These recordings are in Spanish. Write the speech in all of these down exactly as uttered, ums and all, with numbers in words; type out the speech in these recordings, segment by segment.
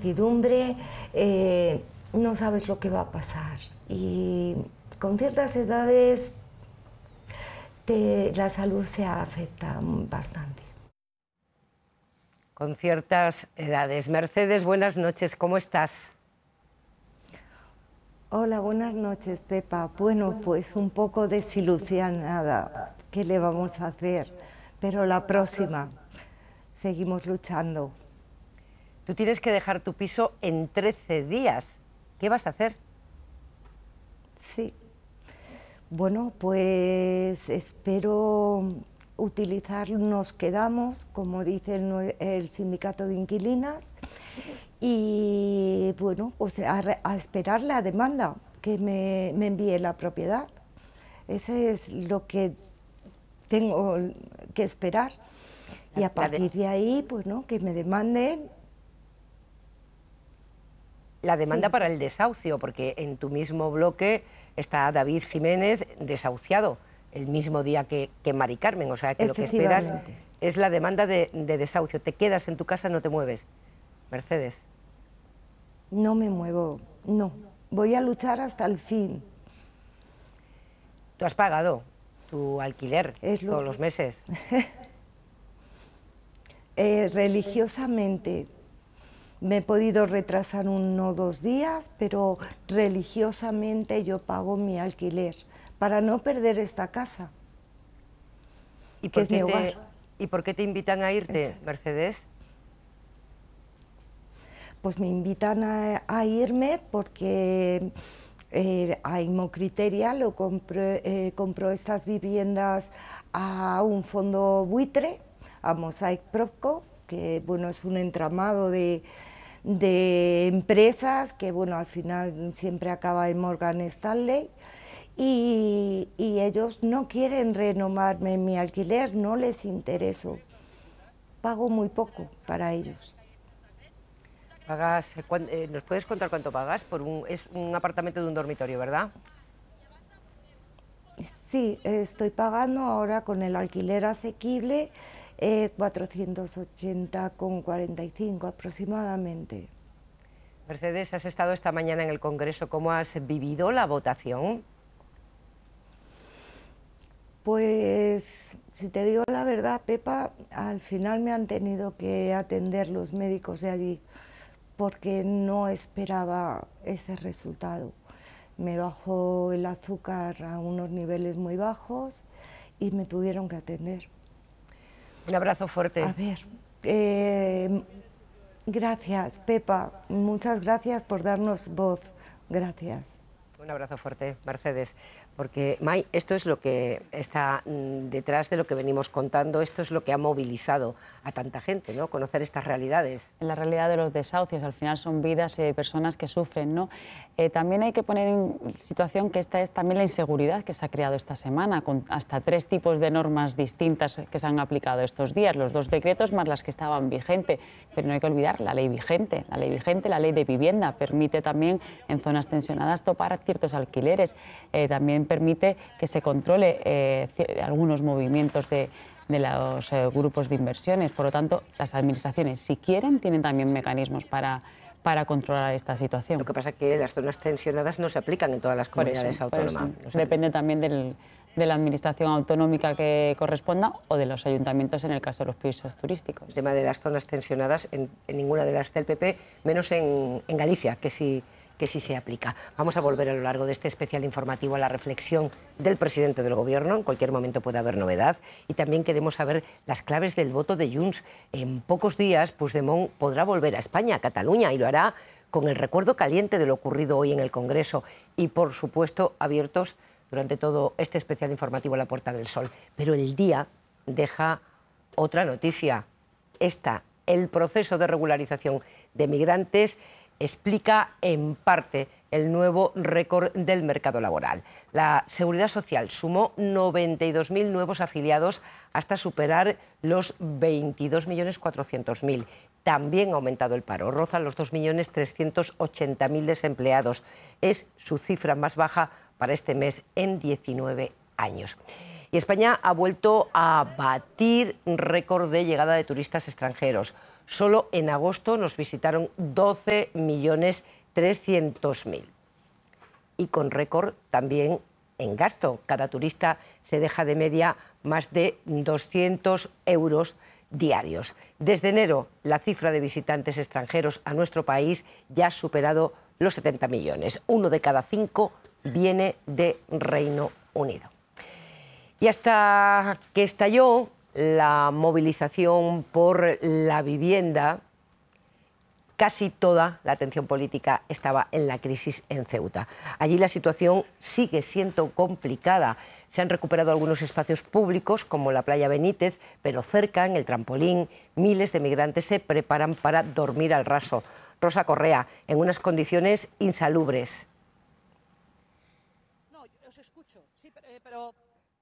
incertidumbre, eh, no sabes lo que va a pasar. Y con ciertas edades te, la salud se afecta bastante. Con ciertas edades. Mercedes, buenas noches, ¿cómo estás? Hola, buenas noches, Pepa. Bueno, pues un poco desilusionada. ¿Qué le vamos a hacer? Pero la próxima, seguimos luchando. Tú tienes que dejar tu piso en trece días. ¿Qué vas a hacer? Sí. Bueno, pues espero utilizar Nos Quedamos, como dice el, el sindicato de inquilinas, y bueno, pues a, a esperar la demanda que me, me envíe la propiedad. Ese es lo que tengo que esperar. Y a partir de ahí, pues no, que me demanden. La demanda Sí. para el desahucio, porque en tu mismo bloque está David Jiménez desahuciado el mismo día que, que Mari Carmen, o sea que lo que esperas es la demanda de, de desahucio. ¿Te quedas en tu casa, no te mueves? Mercedes. No me muevo, no. Voy a luchar hasta el fin. ¿Tú has pagado tu alquiler Es lo... todos los meses? eh, religiosamente. Me he podido retrasar uno o dos días, pero religiosamente yo pago mi alquiler para no perder esta casa, ¿Y que por, es qué mi hogar. te, ¿Y por qué te invitan a irte, Exacto. Mercedes? Pues me invitan a, a irme porque eh, a Inmocriteria lo compró, eh, compró estas viviendas a un fondo buitre, a Mosaic Propco, que bueno, es un entramado de, de empresas que bueno, al final siempre acaba en Morgan Stanley. Y, y ellos no quieren renovarme mi alquiler, no les intereso. Pago muy poco para ellos. Pagas, eh, ¿nos puedes contar cuánto pagas? Por un, es un apartamento de un dormitorio, ¿verdad? Sí, estoy pagando ahora con el alquiler asequible eh, cuatrocientos ochenta con cuarenta y cinco aproximadamente. Mercedes, has estado esta mañana en el Congreso. ¿Cómo has vivido la votación? Pues, si te digo la verdad, Pepa, al final me han tenido que atender los médicos de allí porque no esperaba ese resultado. Me bajó el azúcar a unos niveles muy bajos y me tuvieron que atender. Un abrazo fuerte. A ver, eh, gracias, Pepa. Muchas gracias por darnos voz. Gracias. Un abrazo fuerte, Mercedes, porque, May, esto es lo que está mm, detrás de lo que venimos contando, esto es lo que ha movilizado a tanta gente, ¿no? Conocer estas realidades. La realidad de los desahucios, al final son vidas y eh, personas que sufren, ¿no? Eh, también hay que poner en situación que esta es también la inseguridad que se ha creado esta semana, con hasta tres tipos de normas distintas que se han aplicado estos días, los dos decretos más las que estaban vigentes, pero no hay que olvidar la ley vigente, la ley vigente, la ley de vivienda, permite también en zonas tensionadas topar ciertos alquileres, eh, también permite que se controle eh, algunos movimientos de de los eh, grupos de inversiones. Por lo tanto, las administraciones, si quieren, tienen también mecanismos para, para controlar esta situación. Lo que pasa es que las zonas tensionadas no se aplican en todas las comunidades eso, autónomas. No aplican. Depende también del, de la administración autonómica que corresponda o de los ayuntamientos en el caso de los pisos turísticos. El tema de las zonas tensionadas en, en ninguna de las del P P, menos en, en Galicia, que sí, que sí se aplica. Vamos a volver a lo largo de este especial informativo a la reflexión del presidente del Gobierno. En cualquier momento puede haber novedad. Y también queremos saber las claves del voto de Junts. En pocos días, Puigdemont podrá volver a España, a Cataluña, y lo hará con el recuerdo caliente de lo ocurrido hoy en el Congreso y, por supuesto, abiertos durante todo este especial informativo a la Puerta del Sol. Pero el día deja otra noticia. Esta, el proceso de regularización de migrantes, explica en parte el nuevo récord del mercado laboral. La Seguridad Social sumó noventa y dos mil nuevos afiliados hasta superar los veintidós millones cuatrocientos mil. También ha aumentado el paro, roza los dos millones trescientos ochenta mil desempleados. Es su cifra más baja para este mes en diecinueve años. Y España ha vuelto a batir récord de llegada de turistas extranjeros. Solo en agosto nos visitaron doce millones trescientos mil. Y con récord también en gasto. Cada turista se deja de media más de doscientos euros diarios. Desde enero, la cifra de visitantes extranjeros a nuestro país ya ha superado los setenta millones. Uno de cada cinco viene de Reino Unido. Y hasta que estalló la movilización por la vivienda, casi toda la atención política estaba en la crisis en Ceuta. Allí la situación sigue siendo complicada. Se han recuperado algunos espacios públicos, como la playa Benítez, pero cerca, en el trampolín, miles de migrantes se preparan para dormir al raso. Rosa Correa, en unas condiciones insalubres. No, os escucho, sí, pero...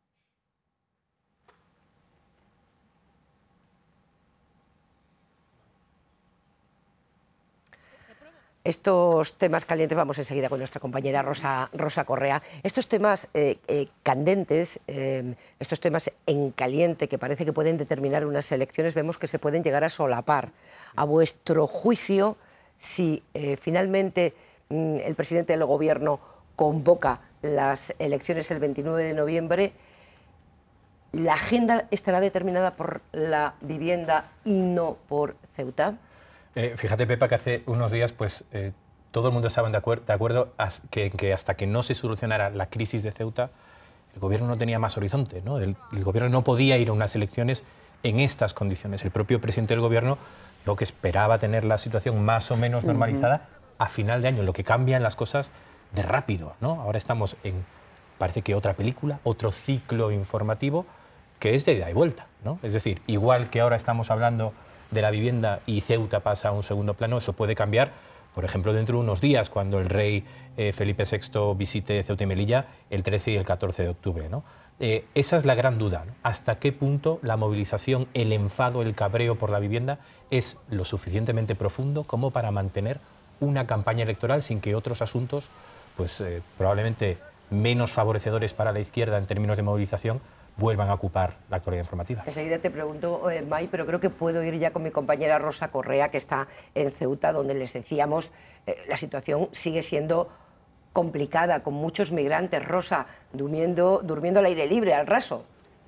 Estos temas calientes, vamos enseguida con nuestra compañera Rosa, Rosa Correa, estos temas eh, eh, candentes, eh, estos temas en caliente que parece que pueden determinar unas elecciones, vemos que se pueden llegar a solapar. A vuestro juicio, si eh, finalmente mm, el presidente del Gobierno convoca las elecciones el veintinueve de noviembre, ¿la agenda estará determinada por la vivienda y no por Ceuta? Eh, fíjate, Pepa, que hace unos días pues, eh, todo el mundo estaba de, acuer de acuerdo as que, que hasta que no se solucionara la crisis de Ceuta, el Gobierno no tenía más horizonte, ¿no? El, el Gobierno no podía ir a unas elecciones en estas condiciones. El propio presidente del Gobierno dijo que esperaba tener la situación más o menos normalizada uh-huh. a final de año, lo que cambian las cosas de rápido, ¿no? Ahora estamos en, parece que otra película, otro ciclo informativo que es de ida y vuelta, ¿no? Es decir, igual que ahora estamos hablando de la vivienda y Ceuta pasa a un segundo plano, eso puede cambiar, por ejemplo, dentro de unos días, cuando el rey eh, Felipe sexto visite Ceuta y Melilla el trece y el catorce de octubre, ¿no? Eh, esa es la gran duda, ¿no? ¿Hasta qué punto la movilización, el enfado, el cabreo por la vivienda es lo suficientemente profundo como para mantener una campaña electoral sin que otros asuntos, pues eh, probablemente menos favorecedores para la izquierda en términos de movilización, vuelvan a ocupar la actualidad informativa? Enseguida te pregunto, eh, May, pero creo que puedo ir ya con mi compañera Rosa Correa, que está en Ceuta, donde les decíamos, eh, la situación sigue siendo complicada, con muchos migrantes, Rosa, durmiendo, durmiendo al aire libre, al raso.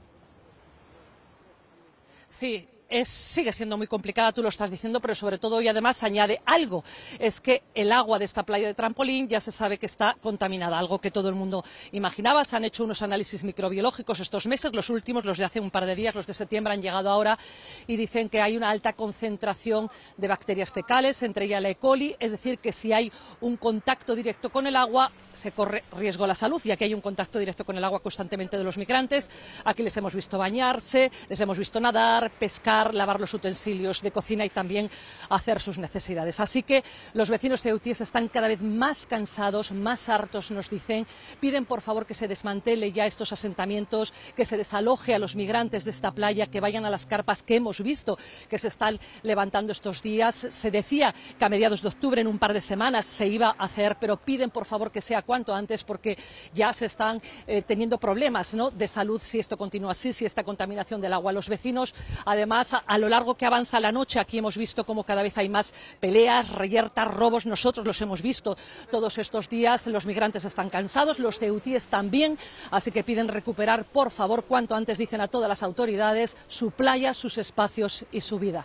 Sí. Es, sigue siendo muy complicada, tú lo estás diciendo, pero sobre todo y además añade algo, es que el agua de esta playa de trampolín ya se sabe que está contaminada, algo que todo el mundo imaginaba. Se han hecho unos análisis microbiológicos estos meses, los últimos, los de hace un par de días, los de septiembre han llegado ahora y dicen que hay una alta concentración de bacterias fecales, entre ellas la E. coli, es decir, que si hay un contacto directo con el agua, se corre riesgo a la salud, y aquí hay un contacto directo con el agua constantemente de los migrantes. Aquí les hemos visto bañarse, les hemos visto nadar, pescar, lavar los utensilios de cocina y también hacer sus necesidades. Así que los vecinos ceutíes están cada vez más cansados, más hartos, nos dicen. Piden por favor que se desmantele ya estos asentamientos, que se desaloje a los migrantes de esta playa, que vayan a las carpas que hemos visto que se están levantando estos días. Se decía que a mediados de octubre, en un par de semanas, se iba a hacer, pero piden por favor que sea cuanto antes, porque ya se están eh, teniendo problemas, ¿no?, de salud si esto continúa así, si esta contaminación del agua. Los vecinos, además, a, a lo largo que avanza la noche, aquí hemos visto como cada vez hay más peleas, reyertas, robos. Nosotros los hemos visto todos estos días. Los migrantes están cansados, los ceutíes también, así que piden recuperar, por favor, cuanto antes, dicen a todas las autoridades, su playa, sus espacios y su vida.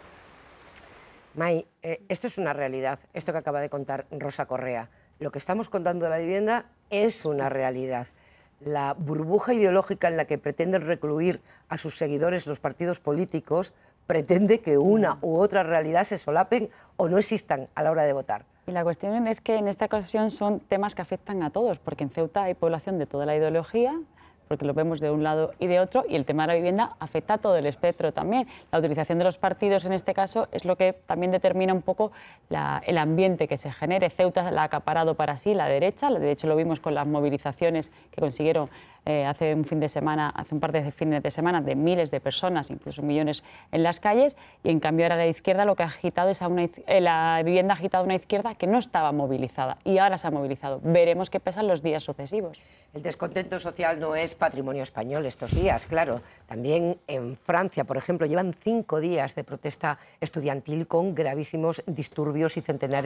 May, eh, esto es una realidad, esto que acaba de contar Rosa Correa. Lo que estamos contando de la vivienda es una realidad. La burbuja ideológica en la que pretenden recluir a sus seguidores los partidos políticos pretende que una u otra realidad se solapen o no existan a la hora de votar. Y la cuestión es que en esta ocasión son temas que afectan a todos, porque en Ceuta hay población de toda la ideología, porque lo vemos de un lado y de otro, y el tema de la vivienda afecta a todo el espectro también. La utilización de los partidos en este caso es lo que también determina un poco la, el ambiente que se genere. Ceuta la ha acaparado para sí la derecha, de hecho lo vimos con las movilizaciones que consiguieron eh, hace un fin de semana, hace un par de fines de semana, de miles de personas, incluso millones en las calles, y en cambio ahora la izquierda lo que ha agitado es a una, eh, la vivienda ha agitado a una izquierda que no estaba movilizada y ahora se ha movilizado. Veremos qué pasa en los días sucesivos. El descontento social no es patrimonio español estos días, claro. También en Francia, por ejemplo, llevan cinco días de protesta estudiantil con gravísimos disturbios y centenares